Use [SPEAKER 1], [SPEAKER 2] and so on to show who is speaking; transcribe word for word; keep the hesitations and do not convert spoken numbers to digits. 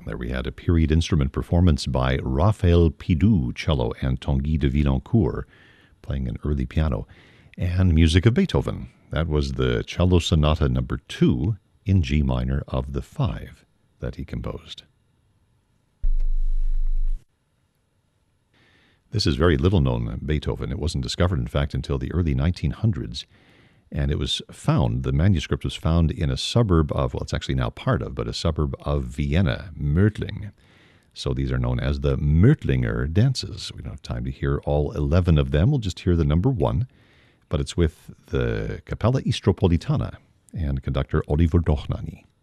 [SPEAKER 1] There we had a period instrument performance by Raphael Pidou, cello, and Tanguy de Villancourt, playing an early piano, and music of Beethoven. That was the Cello Sonata number two in G minor of the five that he composed. This is very little known Beethoven. It wasn't discovered, in fact, until the early nineteen hundreds. And it was found, the manuscript was found in a suburb of, well, it's actually now part of, but a suburb of Vienna, Mödling. So these are known as the Mödlinger dances. We don't have time to hear all eleven of them. We'll just hear the number one. But it's with the Capella Istropolitana and conductor Oliver Dochnany.